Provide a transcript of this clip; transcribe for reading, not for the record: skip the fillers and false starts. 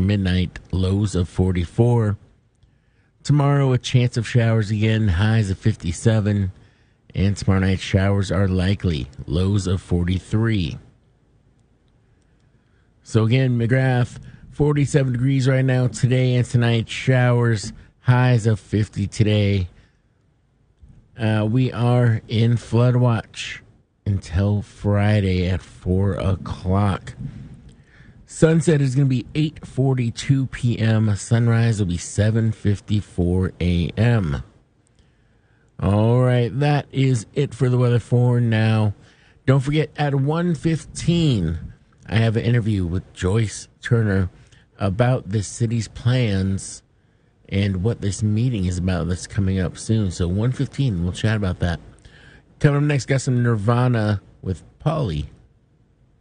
midnight, lows of 44. Tomorrow, a chance of showers again, highs of 57. And tomorrow night, showers are likely, lows of 43. So again, McGrath, 47 degrees right now today and tonight, showers, highs of 50 today. We are in flood watch until Friday at 4 o'clock. Sunset is going to be 8:42 p.m. Sunrise will be 7:54 a.m. All right, that is it for the weather for now. Don't forget, at 1:15, I have an interview with Joyce Turner about the city's plans and what this meeting is about that's coming up soon. So 1:15, we'll chat about that. Coming up next, got some Nirvana with Polly.